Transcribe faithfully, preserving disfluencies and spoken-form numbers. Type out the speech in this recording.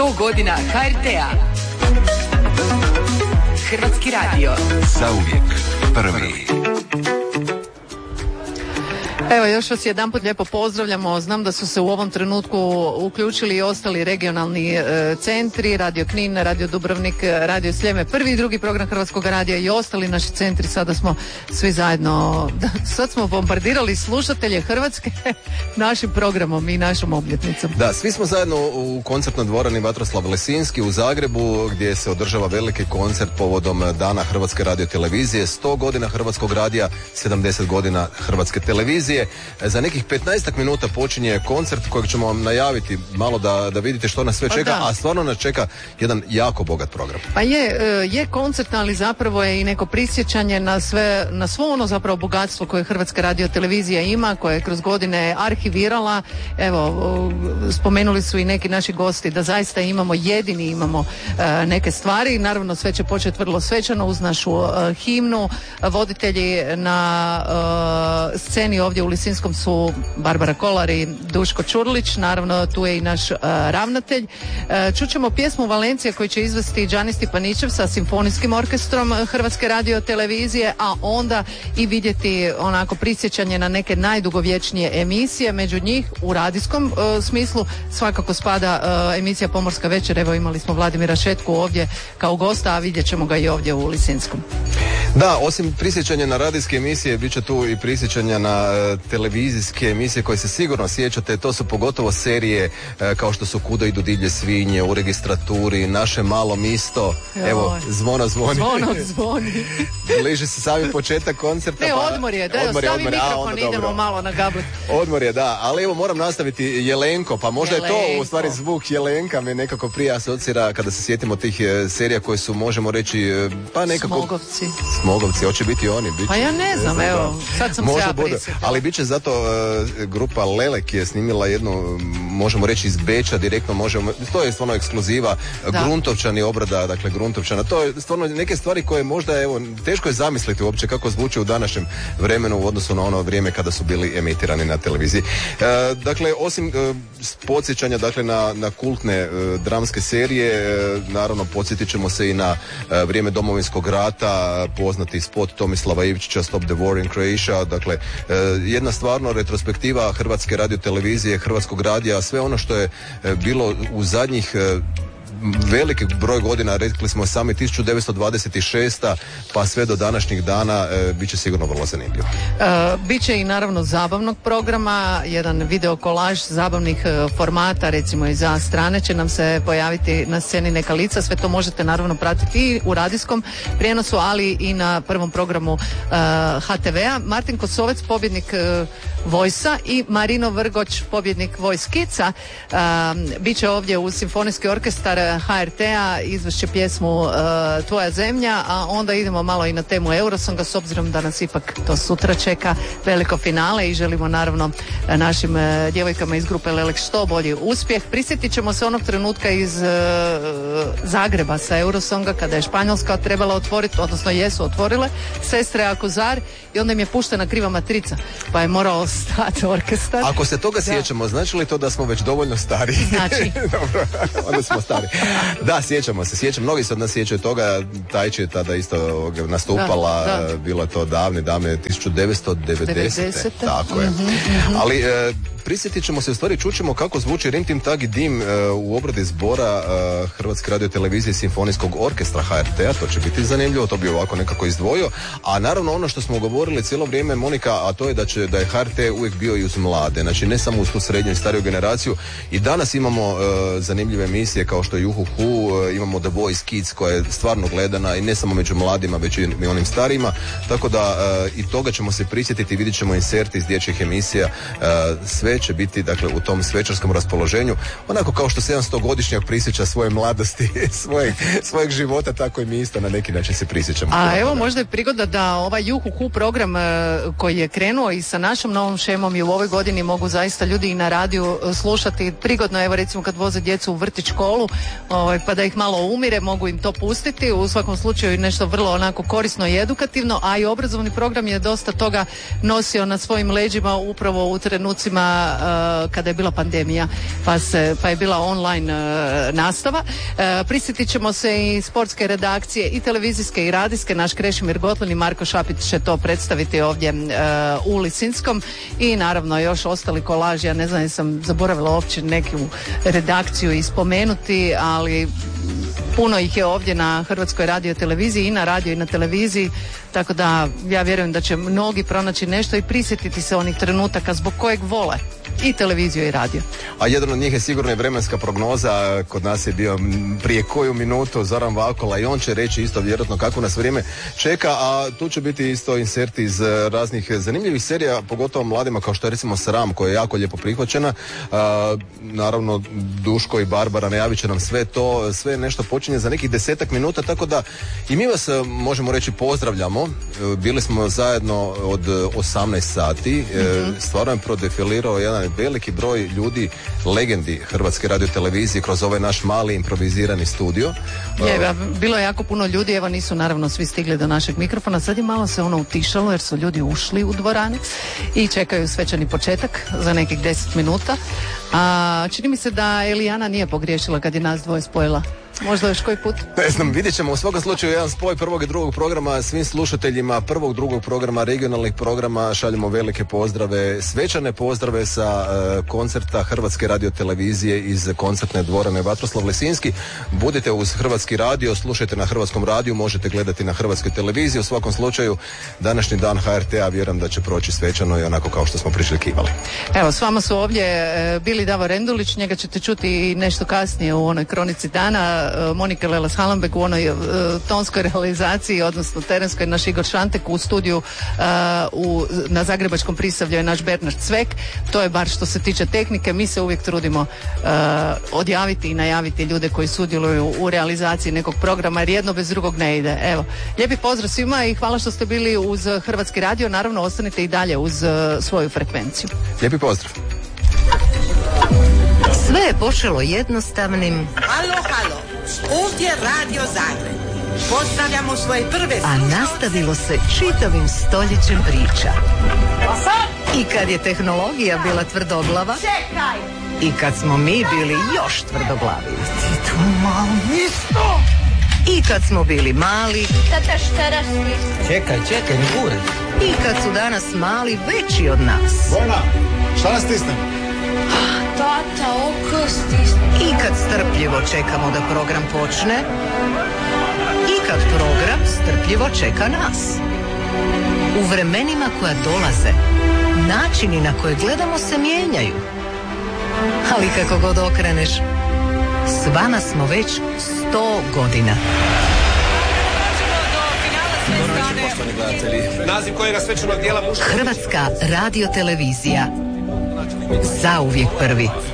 sto godina ha er te a. Hrvatski radio. Zauvijek prvi. Evo, još vas jedanput lijepo pozdravljamo. Znam da su se u ovom trenutku uključili i ostali regionalni e, centri, Radio Knin, Radio Dubrovnik, Radio Sljeme, prvi i drugi program Hrvatskog radija i ostali naši centri. Sada smo svi zajedno, sad smo bombardirali slušatelje Hrvatske našim programom i našom obljetnicom. Da, svi smo zajedno u koncertnoj dvorani Vatroslav Lesinski u Zagrebu, gdje se održava veliki koncert povodom Dana Hrvatske radiotelevizije, sto godina Hrvatskog radija, sedamdeset godina Hrvatske televizije. Za nekih petnaestak minuta počinje koncert kojeg ćemo vam najaviti malo da, da vidite što nas sve čeka, da. A stvarno nas čeka jedan jako bogat program. Pa je, je koncert, ali zapravo je i neko prisjećanje na sve, na svo ono zapravo bogatstvo koje Hrvatska radiotelevizija ima, koje je kroz godine arhivirala. Evo, spomenuli su i neki naši gosti da zaista imamo, jedini imamo e, neke stvari. Naravno, sve će početi vrlo svečano uz našu e, himnu. Voditelji na e, sceni ovdje u Lisinskom su Barbara Kolar i Duško Čurlić, naravno tu je i naš uh, ravnatelj. Uh, čućemo pjesmu Valencija koju će izvesti Đani Stipanićev sa simfonijskim orkestrom Hrvatske radiotelevizije, a onda i vidjeti onako prisjećanje na neke najdugovječnije emisije. Među njih u radijskom uh, smislu svakako spada uh, emisija Pomorska večer. Evo, imali smo Vladimira Šetku ovdje kao gosta, a vidjet ćemo ga i ovdje u Lisinskom. Da, osim prisjećanja na radijske emisije, bit će tu i prisjećanja na e, televizijske emisije koje se sigurno sjećate. To su pogotovo serije e, kao što su Kuda idu divlje svinje, U registraturi, Naše malo misto. Joj. Evo, zvono zvoni. Zvono zvoni. Bliži se sami početak koncerta. Ne, pa, odmor je, da, odmor je, stavi odmor je. mikrofon, A, onda, idemo dobro. malo na gablet. Odmor je, da, ali evo moram nastaviti Jelenko, pa možda Jelenko. je to u stvari zvuk Jelenka me nekako prije asocira kada se sjetimo tih e, serija koje su, možemo reći, e, pa nekako... Smogovci. Smogovci, hoće biti oni. Bit će, Pa ja ne znam, ne evo, sad sam Možda se ja budu, prisjetila. ali bit će zato uh, grupa Lelek je snimila jednu, možemo reći iz Beča direktno, možemo, to je stvarno ekskluziva, Da. Gruntovčani obrada, dakle Gruntovčana, to je stvarno neke stvari koje možda, evo, teško je zamisliti uopće kako zvuče u današnjem vremenu u odnosu na ono vrijeme kada su bili emitirani na televiziji. Uh, dakle, osim uh, podsjećanja, dakle, na, na kultne uh, dramske serije, uh, naravno podsjetit ćemo se i na uh, vrijeme Domovinskog rata, poznati spot Tomislava Ivčića Stop the War in Croatia, dakle e, jedna stvarno retrospektiva Hrvatske radiotelevizije, Hrvatskog radija, sve ono što je e, bilo u zadnjih e, veliki broj godina, rekli smo sami tisuću devetsto dvadeset šesta pa sve do današnjih dana, e, bit će sigurno vrlo zanimljivo. E, Biće i naravno zabavnog programa, jedan video kolaž zabavnih e, formata, recimo i za strane će nam se pojaviti na sceni neka lica, sve to možete naravno pratiti i u radijskom prijenosu, ali i na prvom programu e, ha te ve a. Martin Kosovec, pobjednik e, Vojsa, i Marino Vrgoć, pobjednik Voice Kidsa, e, bit će ovdje uz simfonijski orkestar ha er te a, izvešće pjesmu uh, Tvoja zemlja, a onda idemo malo i na temu Eurosonga, s obzirom da nas ipak to sutra čeka veliko finale i želimo naravno našim uh, djevojkama iz grupe Lelek što bolji uspjeh. Prisjetit ćemo se onog trenutka iz uh, Zagreba sa Eurosonga kada je Španjolska trebala otvoriti, odnosno jesu otvorile Sestre Akuzar i onda im je puštena kriva matrica, pa je morao stati orkestar. Ako se toga Da. sjećamo, znači li to da smo već dovoljno stari? Znači. Dobro, onda smo stari. Da, sjećamo se, sjećam, mnogi se od nas sjećaju toga, Tajči je tada isto nastupala, Da, da. bilo je to davne, davne tisuću devetsto devedesete. devedesete. Tako je. Mhm, mhm. Ali e, prisjetit ćemo se, u stvari čućemo kako zvuči Rim Tim Tag i Dim e, u obradi zbora e, Hrvatske radiotelevizije Simfonijskog orkestra ha er te a, to će biti zanimljivo, to bi ovako nekako izdvojio, a naravno ono što smo govorili cijelo vrijeme, Monika, a to je da će da je ha er te uvijek bio i uz mlade, znači ne samo uz tu srednju i stariju generaciju, i danas imamo e, zanimljive emisije kao što je Juhuhu, e, imamo The Voice Kids koja je stvarno gledana i ne samo među mladima, već i onim starijima, tako da e, i toga ćemo se prisjetiti, vidjet ćemo inserti iz dječjih emisija, e, sve će biti, dakle, u tom svečarskom raspoloženju, onako kao što sedamstogodišnjak prisjeća svoje mladosti, svojeg, svojeg života, tako i mi isto na neki način se prisjećamo. A evo, možda je prigoda da ovaj Juhuhu program e, koji je krenuo i sa našom novom šemom i u ovoj godini mogu zaista ljudi i na radiju e, slušati prigodno, evo recimo kad voze djecu u vrtić, školu, ovaj, pa da ih malo umire, mogu im to pustiti. U svakom slučaju nešto vrlo onako korisno i edukativno, a i obrazovni program je dosta toga nosio na svojim leđima upravo u trenucima uh, kada je bila pandemija, pa, se, pa je bila online uh, nastava. Uh, prisjetit ćemo se i sportske redakcije i televizijske i radijske. Naš Krešimir Gotlin i Marko Šapić će to predstaviti ovdje uh, u Lisinskom i naravno još ostali kolaži. Ja ne znam, sam zaboravila uopće neku redakciju i spomenuti, ali puno ih je ovdje na Hrvatskoj radioteleviziji i na radio i na televiziji, tako da ja vjerujem da će mnogi pronaći nešto i prisjetiti se onih trenutaka zbog kojeg vole i televiziju i radio. A jedan od njih je sigurno i vremenska prognoza. Kod nas je bio prije koju minutu Zoran Vakola i on će reći isto vjerojatno kako nas vrijeme čeka, a tu će biti isto inserti iz raznih zanimljivih serija, pogotovo mladima kao što je recimo Sram, koja je jako lijepo prihvaćena. A, naravno Duško i Barbara najavit će nam sve to, sve nešto počinje za nekih desetak minuta, tako da i mi vas možemo reći pozdravljamo. Bili smo zajedno od osamnaest sati, mm-hmm. stvarno je prodefilirao jedan veliki broj ljudi, legendi Hrvatske radiotelevizije kroz ovaj naš mali improvizirani studio. Je, bilo je jako puno ljudi, evo nisu naravno svi stigli do našeg mikrofona, sad je malo se ono utišalo jer su ljudi ušli u dvoranu i čekaju svečani početak za nekih deset minuta. A čini mi se da Elijana nije pogriješila kad je nas dvoje spojila. Možda još koji put? Ne znam, vidjet ćemo u svakom slučaju jedan spoj prvog i drugog programa. Svim slušateljima prvog, drugog programa, regionalnih programa šaljemo velike pozdrave, svečane pozdrave sa uh, koncerta Hrvatske radiotelevizije iz koncertne dvorane Vatroslav Lisinski. Budite uz Hrvatski radio, slušajte na Hrvatskom radiju, možete gledati na Hrvatskoj televiziji. U svakom slučaju današnji dan H R T-a vjerujem da će proći svečano i onako kao što smo priželjkivali. Evo, s vama su ovdje e, bili Davor Rendulić, njega ćete čuti i nešto kasnije u onoj kronici dana, Monika Lelas Halenbeck u onoj uh, tonskoj realizaciji, odnosno terenskoj, naš Igor Šantek u studiju uh, u, na Zagrebačkom Prisavlju je naš Bernard Cvek. To je bar što se tiče tehnike. Mi se uvijek trudimo uh, odjaviti i najaviti ljude koji sudjeluju u realizaciji nekog programa, jer jedno bez drugog ne ide. Evo, lijepi pozdrav svima i hvala što ste bili uz Hrvatski radio. Naravno, ostanite i dalje uz uh, svoju frekvenciju. Lijepi pozdrav. Sve je počelo jednostavnim. Halo, halo, ovdje Radio Zagreb. Pozdravljamo svoje prve a nastavilo se čitavim stoljećem priča. I kad je tehnologija bila tvrdoglava, Čekaj! I kad smo mi bili još tvrdoglavi. Ti tu malo misto! I kad smo bili mali. Tata, šta rasli? Čekaj, čekaj, ne gure. I kad su danas mali veći od nas. Bojna, šta nas stisne? Tata, oko stisne. I kad strpljivo čekamo da program počne. I kad program strpljivo čeka nas. U vremenima koja dolaze, načini na koje gledamo se mijenjaju. Ali kako god okreneš, s vama smo već sto godina. Naziv kojega svečanog dijela muška. Hrvatska radiotelevizija. Zauvijek prvi.